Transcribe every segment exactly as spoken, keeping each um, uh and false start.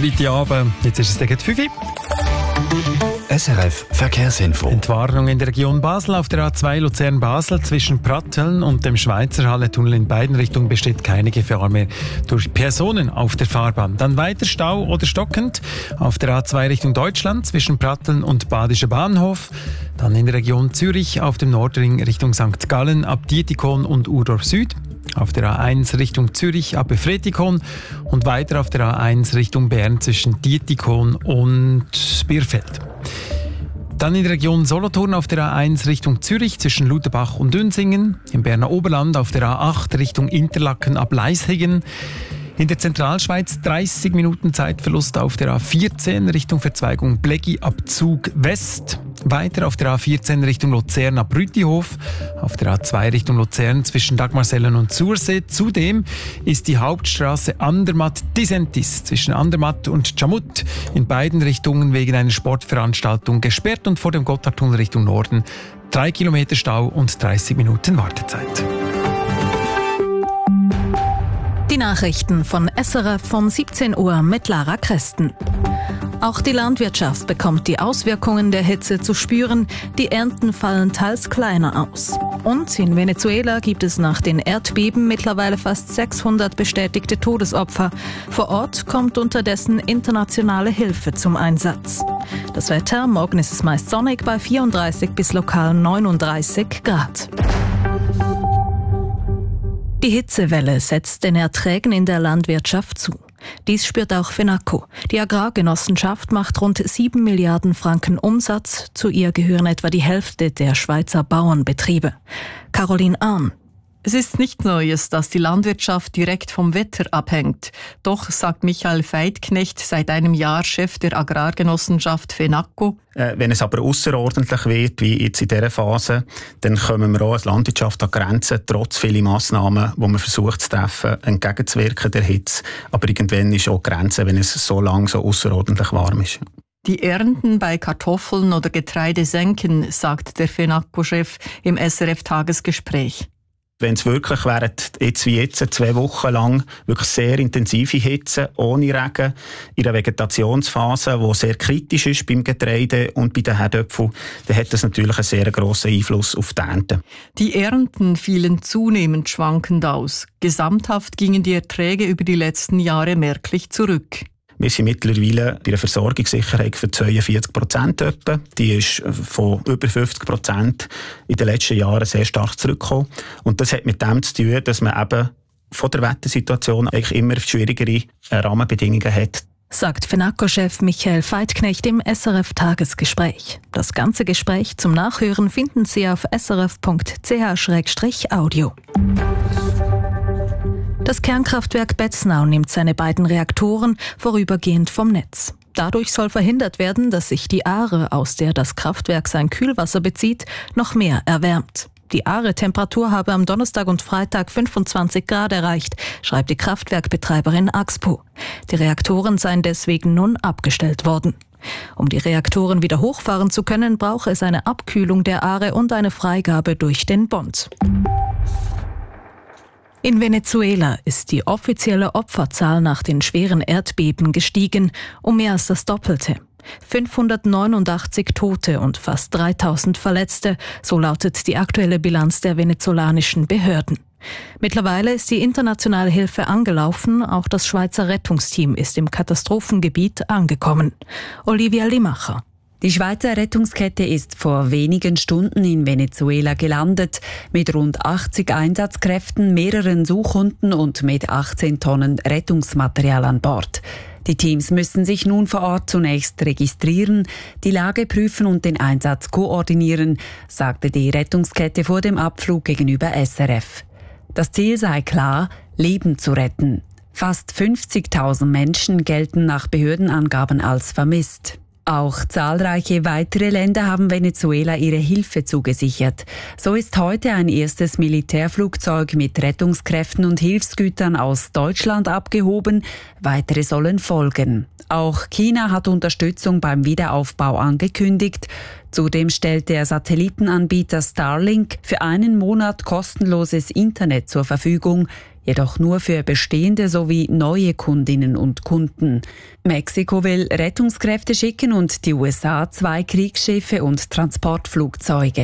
Freitagabend, jetzt ist es gegen fünf Uhr. S R F Verkehrsinfo. Entwarnung in der Region Basel auf der A zwei Luzern-Basel zwischen Pratteln und dem Schweizerhalle-Tunnel in beiden Richtungen besteht keine Gefahr mehr durch Personen auf der Fahrbahn. Dann weiter Stau oder stockend auf der A zwei Richtung Deutschland zwischen Pratteln und Badischer Bahnhof. Dann in der Region Zürich auf dem Nordring Richtung Sankt Gallen ab Dietikon und Urdorf Süd. Auf der A eins Richtung Zürich ab Befretikon und weiter auf der A eins Richtung Bern zwischen Dietikon und Bierfeld. Dann in der Region Solothurn auf der A eins Richtung Zürich zwischen Lutherbach und Dünsingen. Im Berner Oberland auf der A acht Richtung Interlaken ab Leishigen. In der Zentralschweiz dreißig Minuten Zeitverlust auf der A vierzehn Richtung Verzweigung Bleggi ab Zug West. Weiter auf der A vierzehn Richtung Luzern ab Rütihof. Auf der A zwei Richtung Luzern zwischen Dagmarsellen und Sursee. Zudem ist die Hauptstraße Andermatt-Disentis zwischen Andermatt und Chamut in beiden Richtungen wegen einer Sportveranstaltung gesperrt und vor dem Gotthardtunnel Richtung Norden drei Kilometer Stau und dreißig Minuten Wartezeit. Die Nachrichten von S R F um siebzehn Uhr mit Lara Kresten. Auch die Landwirtschaft bekommt die Auswirkungen der Hitze zu spüren. Die Ernten fallen teils kleiner aus. Und in Venezuela gibt es nach den Erdbeben mittlerweile fast sechshundert bestätigte Todesopfer. Vor Ort kommt unterdessen internationale Hilfe zum Einsatz. Das Wetter: morgen ist es meist sonnig bei vierunddreißig bis lokal neununddreißig Grad. Die Hitzewelle setzt den Erträgen in der Landwirtschaft zu. Dies spürt auch FENACO. Die Agrargenossenschaft macht rund sieben Milliarden Franken Umsatz. Zu ihr gehören etwa die Hälfte der Schweizer Bauernbetriebe. Caroline Ahn. Es ist nichts Neues, dass die Landwirtschaft direkt vom Wetter abhängt. Doch, sagt Michael Veidknecht, seit einem Jahr Chef der Agrargenossenschaft FENACO. Äh, wenn es aber außerordentlich wird, wie jetzt in dieser Phase, dann kommen wir auch als Landwirtschaft an Grenzen, trotz vieler Massnahmen, die man versucht zu treffen, entgegenzuwirken der Hitze. Aber irgendwann ist auch die Grenze, wenn es so lang so außerordentlich warm ist. Die Ernten bei Kartoffeln oder Getreide senken, sagt der FENACO-Chef im S R F-Tagesgespräch. Wenn es wirklich während jetzt wie jetzt zwei Wochen lang wirklich sehr intensive Hitze ohne Regen in der Vegetationsphase, die sehr kritisch ist beim Getreide und bei den Herdöpfeln, dann hat das natürlich einen sehr grossen Einfluss auf die Ernte. Die Ernten fielen zunehmend schwankend aus. Gesamthaft gingen die Erträge über die letzten Jahre merklich zurück. Wir sind mittlerweile bei der Versorgungssicherheit für zweiundvierzig Prozent etwa. Die ist von über fünfzig Prozent in den letzten Jahren sehr stark zurückgekommen. Und das hat mit dem zu tun, dass man eben von der Wettersituation eigentlich immer schwierigere Rahmenbedingungen hat. Sagt FENACO-Chef Michael Veidknecht im S R F-Tagesgespräch. Das ganze Gespräch zum Nachhören finden Sie auf s r f punkt c h slash audio. Das Kernkraftwerk Betznau nimmt seine beiden Reaktoren vorübergehend vom Netz. Dadurch soll verhindert werden, dass sich die Aare, aus der das Kraftwerk sein Kühlwasser bezieht, noch mehr erwärmt. Die Aare-Temperatur habe am Donnerstag und Freitag fünfundzwanzig Grad erreicht, schreibt die Kraftwerkbetreiberin Axpo. Die Reaktoren seien deswegen nun abgestellt worden. Um die Reaktoren wieder hochfahren zu können, brauche es eine Abkühlung der Aare und eine Freigabe durch den Bund. In Venezuela ist die offizielle Opferzahl nach den schweren Erdbeben gestiegen, um mehr als das Doppelte. fünfhundertneunundachtzig Tote und fast dreitausend Verletzte, so lautet die aktuelle Bilanz der venezolanischen Behörden. Mittlerweile ist die internationale Hilfe angelaufen, auch das Schweizer Rettungsteam ist im Katastrophengebiet angekommen. Olivia Limacher. Die Schweizer Rettungskette ist vor wenigen Stunden in Venezuela gelandet, mit rund achtzig Einsatzkräften, mehreren Suchhunden und mit achtzehn Tonnen Rettungsmaterial an Bord. Die Teams müssen sich nun vor Ort zunächst registrieren, die Lage prüfen und den Einsatz koordinieren, sagte die Rettungskette vor dem Abflug gegenüber S R F. Das Ziel sei klar, Leben zu retten. Fast fünfzigtausend Menschen gelten nach Behördenangaben als vermisst. Auch zahlreiche weitere Länder haben Venezuela ihre Hilfe zugesichert. So ist heute ein erstes Militärflugzeug mit Rettungskräften und Hilfsgütern aus Deutschland abgehoben. Weitere sollen folgen. Auch China hat Unterstützung beim Wiederaufbau angekündigt. Zudem stellt der Satellitenanbieter Starlink für einen Monat kostenloses Internet zur Verfügung. jedoch nur für bestehende sowie neue Kundinnen und Kunden. Mexiko will Rettungskräfte schicken und die U S A zwei Kriegsschiffe und Transportflugzeuge.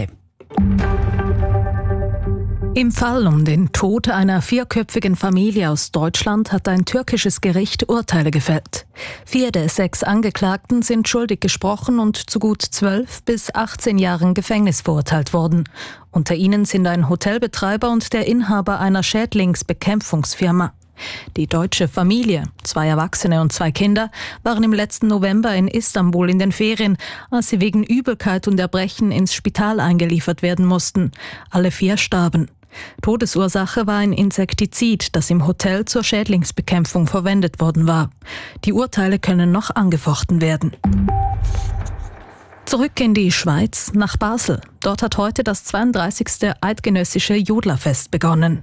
Im Fall um den Tod einer vierköpfigen Familie aus Deutschland hat ein türkisches Gericht Urteile gefällt. Vier der sechs Angeklagten sind schuldig gesprochen und zu gut zwölf bis achtzehn Jahren Gefängnis verurteilt worden. Unter ihnen sind ein Hotelbetreiber und der Inhaber einer Schädlingsbekämpfungsfirma. Die deutsche Familie, zwei Erwachsene und zwei Kinder, waren im letzten November in Istanbul in den Ferien, als sie wegen Übelkeit und Erbrechen ins Spital eingeliefert werden mussten. Alle vier starben. Todesursache war ein Insektizid, das im Hotel zur Schädlingsbekämpfung verwendet worden war. Die Urteile können noch angefochten werden. Zurück in die Schweiz, nach Basel. Dort hat heute das zweiunddreißigste eidgenössische Jodlerfest begonnen.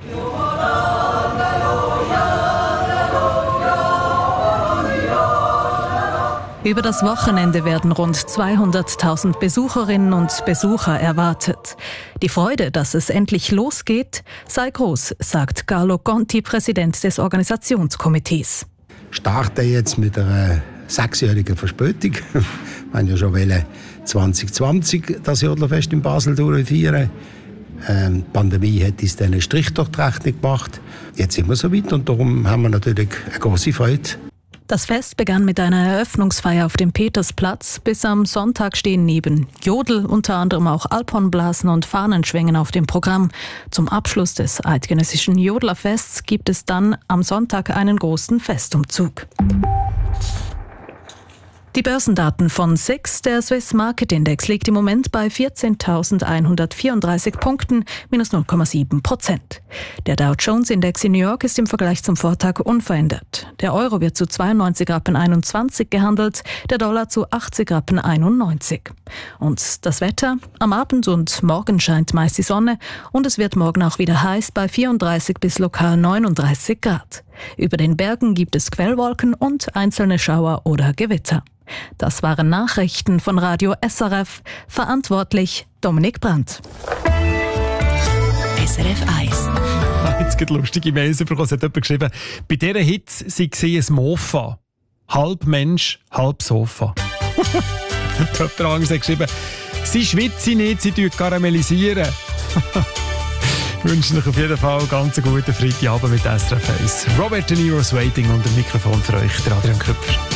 Über das Wochenende werden rund zweihunderttausend Besucherinnen und Besucher erwartet. Die Freude, dass es endlich losgeht, sei groß, sagt Carlo Conti, Präsident des Organisationskomitees. Starten jetzt mit einer sechsjährigen Verspätung. Wir haben ja schon zwanzig zwanzig das Jodlerfest in Basel durchführen. Ähm, die Pandemie hat uns dann einen Strich durch die Rechnung gemacht. Jetzt sind wir so weit und darum haben wir natürlich eine große Freude. Das Fest begann mit einer Eröffnungsfeier auf dem Petersplatz. Bis am Sonntag stehen neben Jodel unter anderem auch Alphornblasen und Fahnenschwingen auf dem Programm. Zum Abschluss des eidgenössischen Jodlerfests gibt es dann am Sonntag einen großen Festumzug. Die Börsendaten von S I X, der Swiss Market Index, liegt im Moment bei vierzehntausendeinhundertvierunddreißig Punkten, minus null Komma sieben Prozent. Der Dow Jones Index in New York ist im Vergleich zum Vortag unverändert. Der Euro wird zu zweiundneunzig Rappen einundzwanzig gehandelt, der Dollar zu achtzig Rappen einundneunzig. Und das Wetter? Am Abend und morgen scheint meist die Sonne und es wird morgen auch wieder heiß bei vierunddreißig bis lokal neununddreißig Grad. Über den Bergen gibt es Quellwolken und einzelne Schauer oder Gewitter. Das waren Nachrichten von Radio S R F. Verantwortlich Dominik Brandt. S R F eins. Jetzt gibt es lustige Mails bekommen. Es hat jemand geschrieben, bei dieser Hitze sei sie ein Mofa. Halb Mensch, halb Sofa. Jemand anderes hat geschrieben, sie schwitzen nicht, sie karamellisieren. Ich wünsche euch auf jeden Fall einen ganz guten Freitagabend mit S R F eins. Robert De Niro's Waiting und dem Mikrofon für euch, der Adrian Köpfer.